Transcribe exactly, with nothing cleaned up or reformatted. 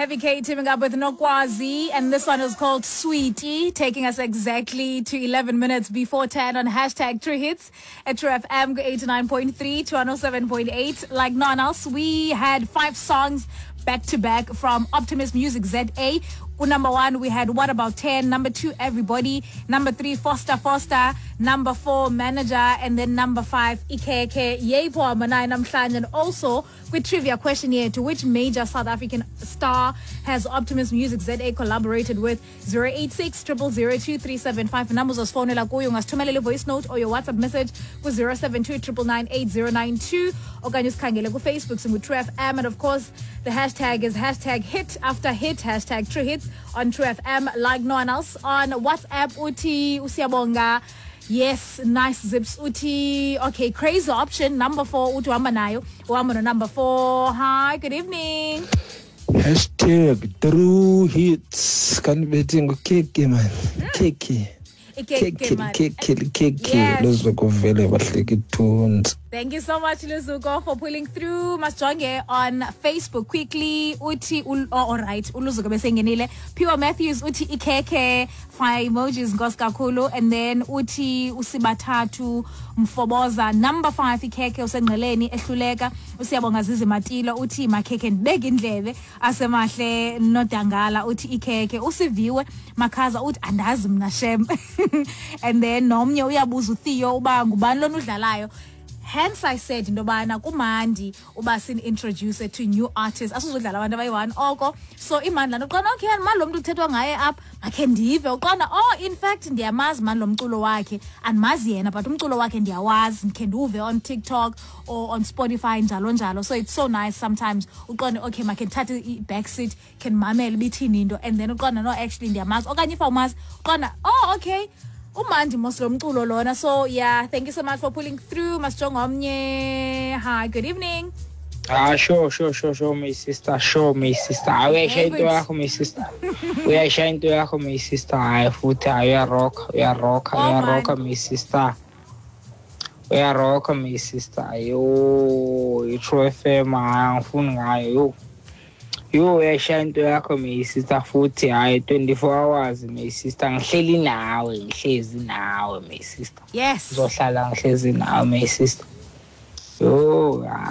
Heavy K teaming up with Nokwazi, and this one is called Sweetie, taking us exactly to eleven minutes before ten on hashtag True Hits at True F M eighty-nine point three to one oh seven point eight. Like no one else, we had five songs back to back from Optimist Music Z A. Number one, we had What About ten. Number two, Everybody. Number three, Foster Foster. Number four, Manager. And then number five, Ikeke Yepo Amanai Namhlanje. And also, with trivia question here, to which major South African star has Optimist Music Z A collaborated with? zero eight six, zero zero zero, two three seven five. Numbers was phone la kuyo ngasithumelele voice note or your WhatsApp message with zero seven two, nine nine eight, zero nine two. Okanye sikhangele ku Facebook singu True F M, and of course the hashtag is hashtag hit after hit, hashtag True Hits on True F M. Like no one else on WhatsApp. Uti usiyabonga. Yes, nice zips. Uti, okay, crazy option. Number four, Utu Ambanayo. Uamano number four. Hi, good evening. Hashtag True Hits. Converting keke man. Keke. Keke, keke, keke. Luzuko vele bahleki tunes. Thank you so much, Luzuko, for pulling through. Masjonge on Facebook quickly. Uti, ul- oh, all right. Uluzuko besengenile. Pure Matthews, Uti Ikeke. Five emojis, Ngoska Kulu. And then Uti Usibatatu Mfoboza. Number five, Ikeke Usengeleni. Ehluleka. Usiyabonga Zizi Matilo. Uti Makeke Begindleve. Asemahle Notangala. Uti Ikeke. Usiviwe. Makaza Uti Andazim Nashem. And then Nomnye Uyabuzu Theo. Uba ngubani lo nudlalayo. Hence I said ndobana kumandi uba sin introduce to new artists asuzodlala abantu abayi-one oko. So imandla noqona okay manje lo muntu uthethwa ngaye apha akhe ndive uqona oh in fact ndiyamazi manje lo mculo wakhe andimazi yena but umculo wakhe ndiyawazi ndikhe ndiwuve on TikTok or on Spotify njalo njalo. So it's so nice sometimes uqona okay makhe ndithathe i-back seat khe ndimamele bithini into and then uqona no actually ndiyamazi okanye if awumazi uqona oh okay umandi moslo mculo lona. So yeah, thank you so much for pulling through. Masjongo omnye. Hi, good evening. Ah, sure, sure, sure, sure, my sister, sure, my sister. Uyasha into yakho, my sister. Uyasha into yakho, my sister. Hayi futhi uyarock, uyarock, uyarock, my sister. Uyarock, my sister. Yo, i-True F M angifuni ngayo yo. Yo uyasha into yakho, my sister futhi hayi twenty-four hours, my sister. Ngihleli nawe, ngihlezi nawe, my sister. Yes. Uzohlala ngihlezi nawe, my sister. Yo